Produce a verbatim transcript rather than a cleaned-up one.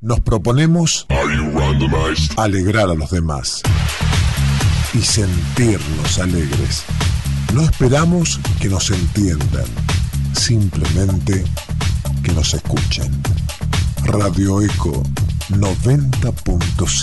Nos proponemos alegrar a los demás y sentirnos alegres. No esperamos que nos entiendan, simplemente que nos escuchen. Radio Eco noventa punto cinco.